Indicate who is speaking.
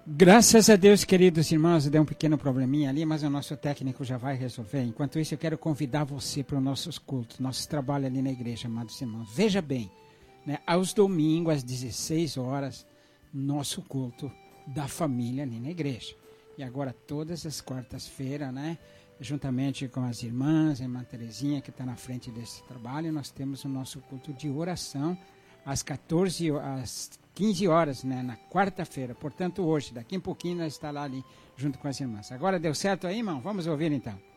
Speaker 1: Graças a Deus, queridos irmãos, deu um pequeno probleminha ali, mas o nosso técnico já vai resolver. Enquanto isso, eu quero convidar você para os nossos cultos, nosso trabalho ali na igreja, amados irmãos. Veja bem, né, aos domingos, às 16 horas, nosso culto da família ali na igreja. E agora, todas as quartas-feiras, né, juntamente com as irmãs, a irmã Terezinha, que está na frente desse trabalho, nós temos o nosso culto de oração às 15 horas, né, na quarta-feira. Portanto, hoje, daqui a pouquinho, nós estaremos lá ali junto com as irmãs. Agora deu certo aí, irmão? Vamos ouvir então.